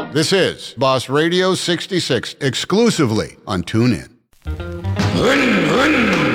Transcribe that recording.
This is Boss Radio 66, exclusively on TuneIn.